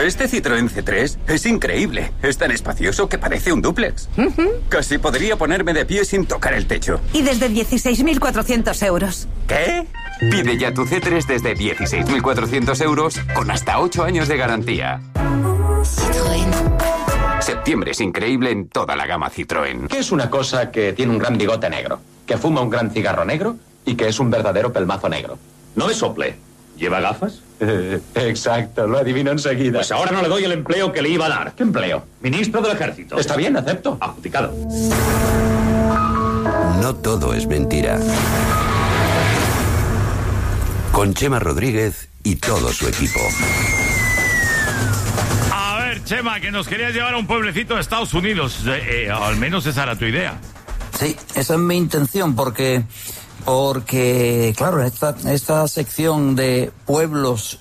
Este Citroën C3 es increíble. Es tan espacioso que parece un dúplex. Casi podría ponerme de pie sin tocar el techo. Y desde 16.400 euros. ¿Qué? Pide ya tu C3 desde 16.400 euros con hasta 8 años de garantía. Citroën. Septiembre es increíble en toda la gama Citroën. ¿Qué es una cosa que tiene un gran bigote negro, que fuma un gran cigarro negro y que es un verdadero pelmazo negro? No es sople. ¿Lleva gafas? Exacto, lo adivino enseguida. Pues ahora no le doy el empleo que le iba a dar. ¿Qué empleo? Ministro del Ejército. Está bien, acepto. Adjudicado. No todo es mentira. Con Chema Rodríguez y todo su equipo. A ver, Chema, que nos querías llevar a un pueblecito de Estados Unidos. Al menos esa era tu idea. Sí, esa es mi intención, porque claro, esta sección de pueblos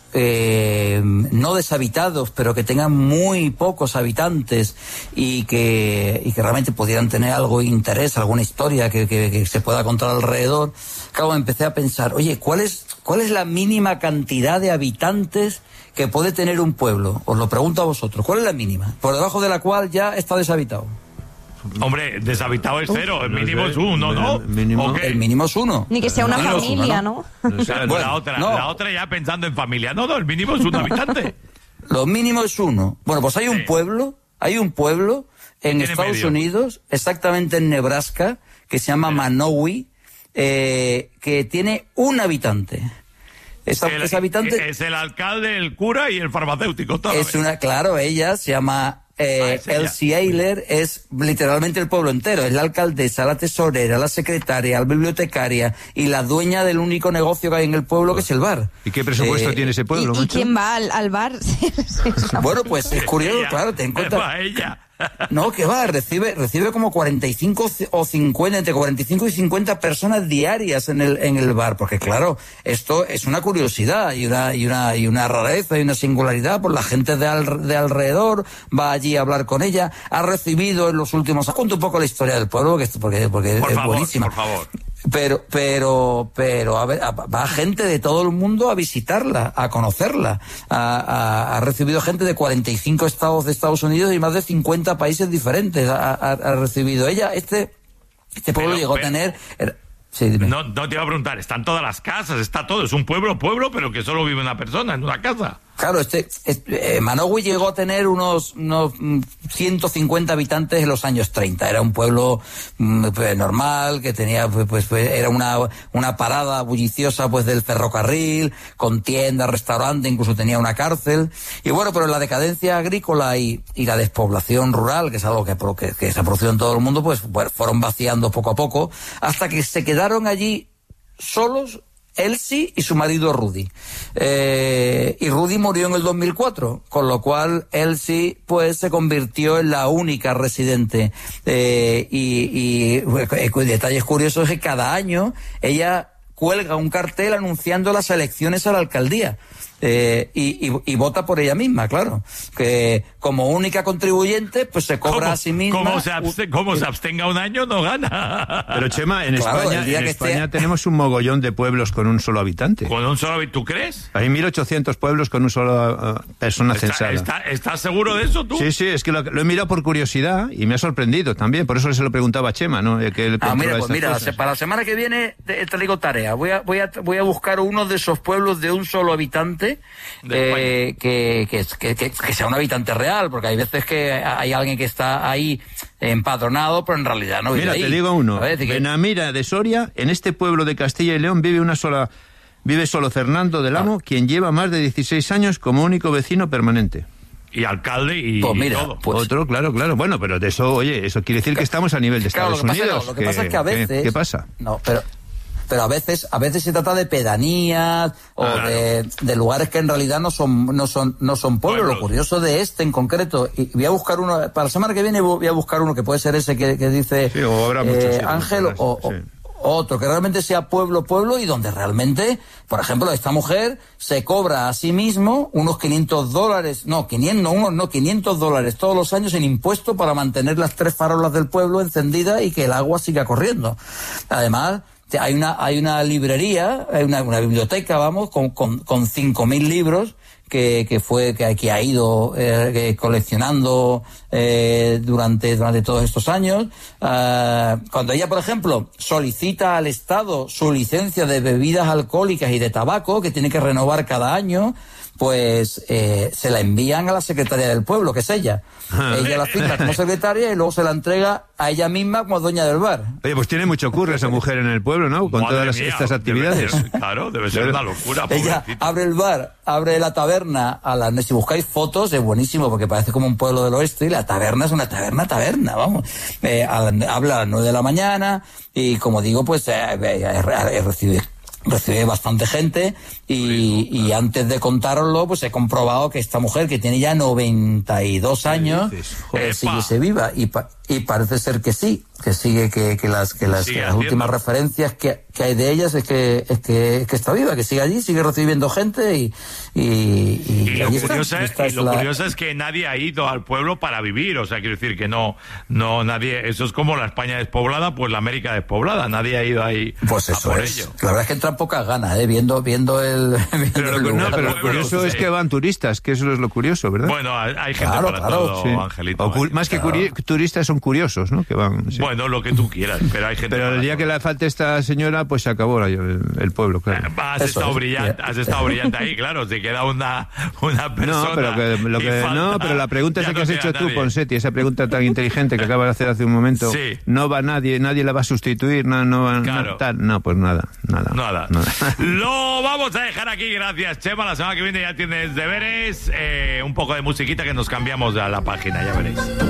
no deshabitados, pero que tengan muy pocos habitantes y que realmente pudieran tener algo de interés, alguna historia que se pueda contar alrededor. Claro, empecé a pensar, oye, ¿cuál es la mínima cantidad de habitantes que puede tener un pueblo? Os lo pregunto a vosotros, ¿cuál es la mínima? Por debajo de la cual ya está deshabitado. Hombre, deshabitado es 0, el mínimo es 1, ¿no? El mínimo es 1. Ni que sea una familia, ¿no? O sea, bueno, la otra ya pensando en familia. No, el mínimo es 1 habitante. Lo mínimo es 1. Bueno, pues hay un pueblo en Estados Unidos, exactamente en Nebraska, que se llama Manowi, que tiene un habitante. Ese habitante es el alcalde, el cura y el farmacéutico. Claro, ella se llama Elsie Ayler, es literalmente el pueblo entero. Es la alcaldesa, la tesorera, la secretaria, la bibliotecaria y la dueña del único negocio que hay en el pueblo, que es el bar. ¿Y qué presupuesto tiene ese pueblo? ¿Y quién va al bar? Bueno, pues es curioso, claro, ten en cuenta. Ella. No, que va, recibe como 45 o 50, entre 45 y 50 personas diarias en el bar, porque claro, esto es una curiosidad y una rareza y una singularidad, pues la gente de alrededor va allí a hablar con ella, ha recibido en los últimos años, cuento un poco la historia del pueblo, porque es buenísima. Por favor. Pero a ver, va gente de todo el mundo a visitarla, a conocerla. Ha recibido gente de 45 estados de Estados Unidos y más de 50 países diferentes. Ha recibido ella. Este pueblo llegó a tener... Sí, dime. No te iba a preguntar, están todas las casas, está todo, es un pueblo, pero que solo vive una persona en una casa. Claro, Manowi llegó a tener unos 150 habitantes en los años 30. Era un pueblo normal, que tenía, era una parada bulliciosa, del ferrocarril, con tiendas, restaurante, incluso tenía una cárcel. Y bueno, pero la decadencia agrícola y la despoblación rural, que es algo que se ha producido en todo el mundo, fueron vaciando poco a poco, hasta que se quedaron allí solos Elsie y su marido Rudy. Y Rudy murió en el 2004, con lo cual Elsie se convirtió en la única residente. Y detalles curiosos es que cada año ella cuelga un cartel anunciando las elecciones a la alcaldía. Y vota por ella misma, claro. Que como única contribuyente, se cobra a sí misma. Como se abstenga un año, no gana. Pero Chema, en España tenemos un mogollón de pueblos con un solo habitante. ¿Con un solo habitante? ¿Tú crees? Hay 1.800 pueblos con un solo persona censada. ¿Estás seguro de eso tú? Sí, es que lo he mirado por curiosidad y me ha sorprendido también. Por eso se lo preguntaba a Chema, ¿no? Mira, para la semana que viene te digo tarea. Voy a buscar uno de esos pueblos de un solo habitante. Que sea un habitante real, porque hay veces que hay alguien que está ahí empadronado, pero en realidad no vive ahí. Mira, te digo uno. Benamira de Soria, en este pueblo de Castilla y León vive solo Fernando del Amo, quien lleva más de 16 años como único vecino permanente. Y alcalde y todo. Otro, claro. Bueno, pero de eso, eso quiere decir que estamos a nivel de Estados Unidos. Lo que pasa es que a veces... ¿Qué pasa? No, pero a veces se trata de pedanías o de lugares que en realidad no son pueblos. Lo curioso de en concreto, y voy a buscar uno para la semana que viene, voy a buscar uno que puede ser ese que dice Ángel, otro que realmente sea pueblo y donde realmente, por ejemplo, esta mujer se cobra a sí mismo unos $500 todos los años en impuestos para mantener las 3 farolas del pueblo encendidas y que el agua siga corriendo. Además, hay una librería, hay una biblioteca, con 5.000 libros que ha ido coleccionando durante todos estos años. Cuando ella, por ejemplo, solicita al Estado su licencia de bebidas alcohólicas y de tabaco, que tiene que renovar cada año, pues se la envían a la Secretaría del Pueblo, que es ella. Ella la firma como secretaria y luego se la entrega a ella misma como dueña del bar. Oye, pues tiene mucho curro esa mujer en el pueblo, ¿no? Con todas estas actividades. Debe ser una locura. Ella abre el bar, abre la taberna, si buscáis fotos es buenísimo porque parece como un pueblo del oeste y la taberna es una taberna, vamos. Habla a las 9 de la mañana y, como digo, pues recibe bastante gente y antes de contároslo, pues he comprobado que esta mujer, que tiene ya 92 años, sigue viva y parece ser que sí, que sigue, que las últimas referencias que hay de ellas es que está viva, que sigue allí, sigue recibiendo gente y lo curioso es que nadie ha ido al pueblo para vivir, o sea, quiero decir que no nadie, eso es como la España despoblada, pues la América despoblada, nadie ha ido ahí pues eso por es. ello. La verdad es que entran pocas ganas, viendo el pero lo curioso es que van turistas, que eso es lo curioso, ¿verdad? Bueno, hay gente para todo, sí. Angelito. Más que turistas son curiosos, ¿no? Que van. Sí. Bueno, lo que tú quieras, pero hay gente. Pero el día que le falte esta señora, pues se acabó el pueblo, claro. Has estado brillante ahí, claro. Se queda una persona. Pero la pregunta esa que has hecho tú, Ponseti, esa pregunta tan inteligente que acabas de hacer hace un momento, sí. No va nadie la va a sustituir, no va tal. No, pues nada. Lo vamos a dejar aquí, gracias, Chema. La semana que viene ya tienes deberes, un poco de musiquita que nos cambiamos a la página, ya veréis.